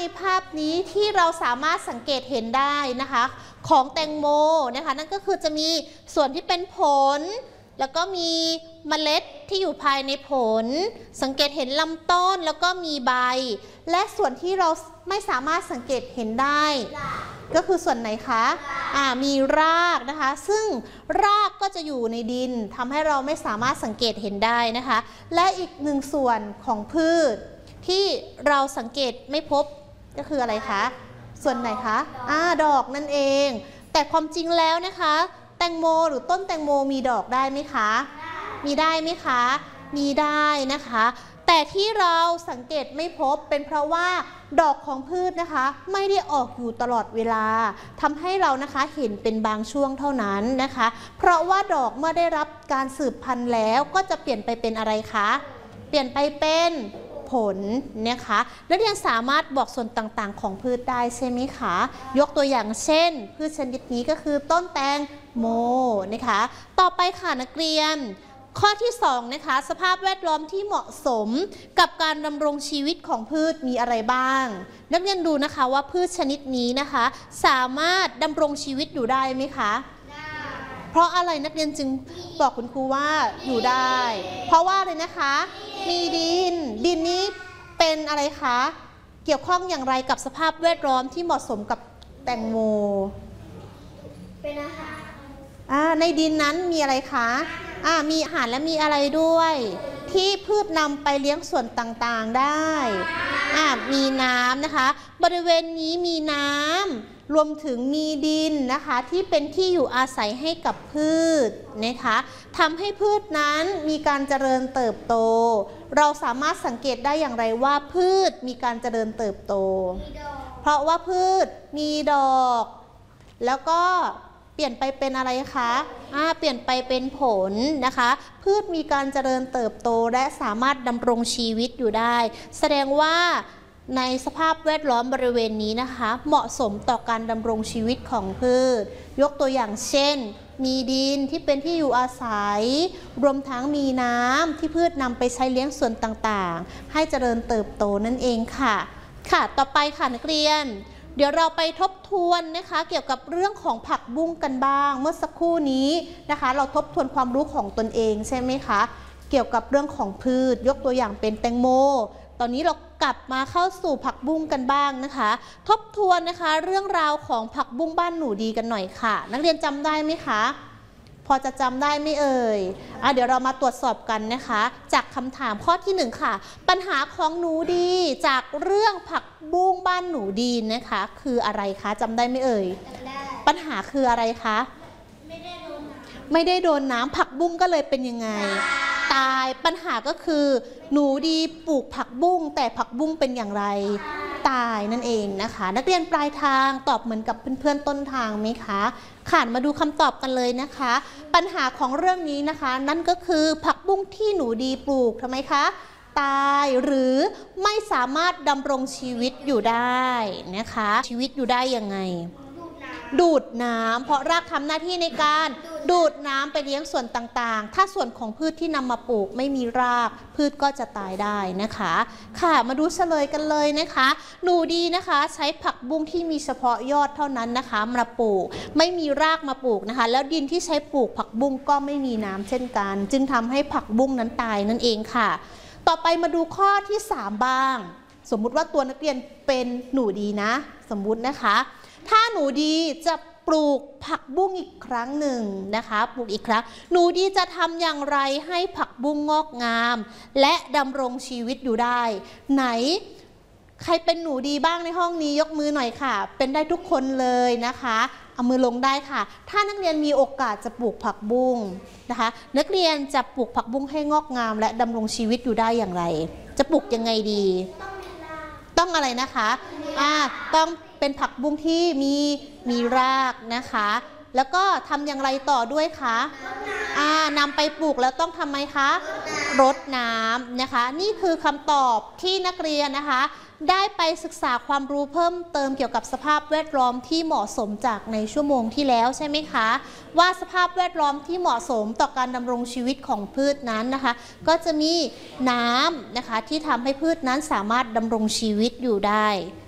ภาพนี้ที่เราสามารถสังเกตเห็นได้นะคะของแตงโมนะคะนั่นก็คือจะมีส่วนที่เป็นผลแล้วก็มีเมล็ดที่อยู่ภายในผลสังเกตเห็นลำต้นแล้วก็มีใบและส่วนที่เราไม่สามารถสังเกตเห็นได้ก็คือส่วนไหนคะมีรากนะคะซึ่งรากก็จะอยู่ในดินทำให้เราไม่สามารถสังเกตเห็นได้นะคะและอีกหนึ่งส่วนของพืชที่เราสังเกตไม่พบก็คืออะไรคะส่วนไหนคะดอกนั่นเองแต่ความจริงแล้วนะคะแตงโมหรือต้นแตงโมมีดอกได้ไหมคะมีได้ไหมคะมีได้นะคะแต่ที่เราสังเกตไม่พบเป็นเพราะว่าดอกของพืชนะคะไม่ได้ออกอยู่ตลอดเวลาทำให้เรานะคะเห็นเป็นบางช่วงเท่านั้นนะคะเพราะว่าดอกเมื่อได้รับการสืบพันธุ์แล้วก็จะเปลี่ยนไปเป็นอะไรคะเปลี่ยนไปเป็นผลนะคะนักเรียนสามารถบอกส่วนต่างๆของพืชได้ใช่ไหมคะยกตัวอย่างเช่นพืชชนิดนี้ก็คือต้นแตงโมนะคะต่อไปค่ะนักเรียนข้อที่2นะคะสภาพแวดล้อมที่เหมาะสมกับการดำรงชีวิตของพืชมีอะไรบ้างนักเรียนดูนะคะว่าพืชชนิดนี้นะคะสามารถดำรงชีวิตอยู่ได้ไหมคะเพราะอะไรนักเรียนจึงบอกคุณครูว่าอยู่ได้เพราะว่าเลยนะคะมีดินนี้เป็นอะไรคะเกี่ยวข้องอย่างไรกับสภาพแวดล้อมที่เหมาะสมกับแตงโมเป็นอาหารในดินนั้นมีอะไรคะมีอาหารและมีอะไรด้วยที่พืชนำไปเลี้ยงส่วนต่างๆได้มีน้ำนะคะบริเวณนี้มีน้ำรวมถึงมีดินนะคะที่เป็นที่อยู่อาศัยให้กับพืชนะคะทำให้พืชนั้นมีการเจริญเติบโตเราสามารถสังเกตได้อย่างไรว่าพืชมีการเจริญเติบโตเพราะว่าพืชมีดอกแล้วก็เปลี่ยนไปเป็นอะไรคะเปลี่ยนไปเป็นผลนะคะพืชมีการเจริญเติบโตและสามารถดำรงชีวิตอยู่ได้แสดงว่าในสภาพแวดล้อมบริเวณนี้นะคะเหมาะสมต่อการดำรงชีวิตของพืชยกตัวอย่างเช่นมีดินที่เป็นที่อยู่อาศัยรวมทั้งมีน้ำที่พืชนำไปใช้เลี้ยงส่วนต่างๆให้เจริญเติบโตนั่นเองค่ะต่อไปค่ะนักเรียนเดี๋ยวเราไปทบทวนนะคะเกี่ยวกับเรื่องของผักบุ้งกันบ้างเมื่อสักครู่นี้นะคะเราทบทวนความรู้ของตนเองใช่ไหมคะเกี่ยวกับเรื่องของพืชยกตัวอย่างเป็นแตงโมตอนนี้เรากลับมาเข้าสู่ผักบุ้งกันบ้างนะคะทบทวนนะคะเรื่องราวของผักบุ้งบ้านหนูดีกันหน่อยค่ะนักเรียนจำได้ไหมคะพอจะจำได้ไหมเอ่ยเดี๋ยวเรามาตรวจสอบกันนะคะจากคำถามข้อที่1ค่ะปัญหาของหนูดีจากเรื่องผักบุ้งบ้านหนูดีนะคะคืออะไรคะจำได้ไหมเอ่ยปัญหาคืออะไรคะไม่ได้โดนน้ำผักบุ้งก็เลยเป็นยังไงตายปัญหาก็คือหนูดีปลูกผักบุ้งแต่ผักบุ้งเป็นอย่างไรตายนั่นเองนะคะนักเรียนปลายทางตอบเหมือนกับเพื่อนๆต้นทางไหมคะมาดูคำตอบกันเลยนะคะปัญหาของเรื่องนี้นะคะนั่นก็คือผักบุ้งที่หนูดีปลูกทำไมคะตายหรือไม่สามารถดำรงชีวิตอยู่ได้นะคะชีวิตอยู่ได้ยังไงดูดน้ำเพราะรากทำหน้าที่ในการดูดน้ำไปเลี้ยงส่วนต่างๆถ้าส่วนของพืชที่นำมาปลูกไม่มีรากพืชก็จะตายได้นะคะมาดูเฉลยกันเลยนะคะหนูดีนะคะใช้ผักบุ้งที่มีเฉพาะยอดเท่านั้นนะคะมาปลูกไม่มีรากมาปลูกนะคะแล้วดินที่ใช้ปลูกผักบุ้งก็ไม่มีน้ำเช่นกันจึงทำให้ผักบุ้งนั้นตายนั่นเองค่ะต่อไปมาดูข้อที่3บ้างสมมุติว่าตัวนักเรียนเป็นหนูดีนะสมมุตินะคะถ้าหนูดีจะปลูกผักบุ้งอีกครั้งหนึ่งนะคะปลูกอีกครั้งหนูดีจะทำอย่างไรให้ผักบุ้งงอกงามและดำรงชีวิตอยู่ได้ไหนใครเป็นหนูดีบ้างในห้องนี้ยกมือหน่อยค่ะเป็นได้ทุกคนเลยนะคะเอามือลงได้ค่ะถ้านักเรียนมีโอกาสจะปลูกผักบุ้งนะคะนักเรียนจะปลูกผักบุ้งให้งอกงามและดำรงชีวิตอยู่ได้อย่างไรจะปลูกยังไงดีต้องอะไรนะคะต้องเป็นผักบุ้งที่มีรากนะคะแล้วก็ทำอย่างไรต่อด้วยคะนำไปปลูกแล้วต้องทำไหมคะรดน้ำนะคะนี่คือคำตอบที่นักเรียนนะคะได้ไปศึกษาความรู้เพิ่มเติมเกี่ยวกับสภาพแวดล้อมที่เหมาะสมจากในชั่วโมงที่แล้วใช่ไหมคะว่าสภาพแวดล้อมที่เหมาะสมต่อการดำรงชีวิตของพืชนั้นนะคะก็จะมีน้ำนะคะที่ทำให้พืชนั้นสามารถดำรงชีวิตอยู่ได้